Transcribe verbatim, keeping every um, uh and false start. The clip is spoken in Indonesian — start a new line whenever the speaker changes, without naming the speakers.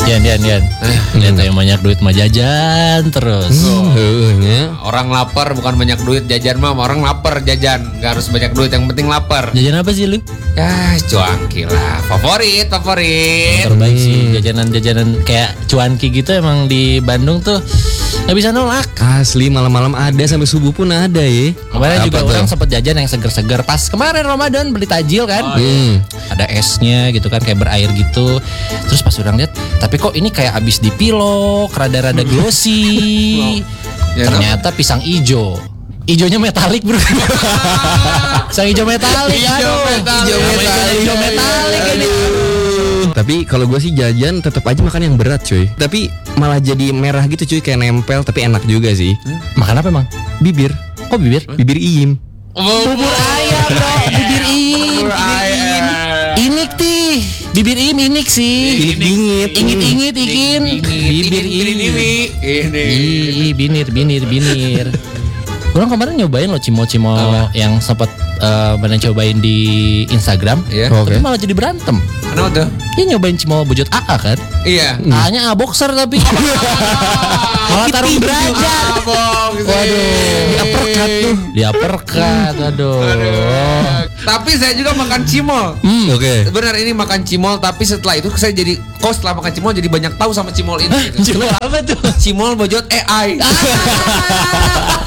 Dian, Dian, Dian. Lihat yang banyak duit mah jajan terus.
Hmm. Orang lapar bukan banyak duit, jajan mah orang lapar jajan, nggak harus banyak duit, yang penting lapar.
Jajan apa sih lu?
Ya cuanki lah, favorit favorit.
Terbaik sih jajanan-jajanan kayak cuanki gitu emang di Bandung tuh nggak bisa nolak.
Asli malam-malam ada sampai subuh pun ada ya.
Kemarin
Apa
juga
tuh?
orang sempet jajan yang seger-seger pas kemarin Ramadan beli tajil kan.
Oh, iya.
Hmm.
Ada esnya gitu kan kayak berair gitu. Terus pas orang lihat, tapi kok ini kayak abis dipilok, rada-rada glossy.
Ya,
Ternyata pisang ijo. Ijonya metalik bro. Pisang ijo metalik.
Ijo
aduh.
metalik.
Ijo metalik. Ijo metalik ini.
Tapi kalau gue sih jajan tetap aja makan yang berat cuy. Tapi malah jadi merah gitu cuy, kayak nempel tapi enak juga sih.
Makan apa emang?
Bibir,
Kok bibir?
bibir iyim.
Bubur ayam bro. Bibir im.
Bubur ayam.
Inik tih. Bibir im inik sih.
Inik dingit.
Ingit-ingit ikin. Bibir
ini
im.
ini.
Ih, binir, binir, binir. Orang kemarin nyobain loh cimol-cimol yang sempat uh, mana cobain di Instagram.
Iya.
Tapi malah jadi berantem.
Kenapa tuh?
Dia nyobain cimol bujut A A kan?
Iya.
A-nya A boxer tapi. Malah taruh derajat.
Waduh.
Di uppercut tuh. Di uppercut, aduh.
Tapi saya juga makan cimol.
Hmm.
Oke.
Benar ini makan cimol, tapi setelah itu saya jadi kos setelah makan cimol jadi banyak tahu sama cimol ini.
Cimol apa tuh?
Cimol bojot A I.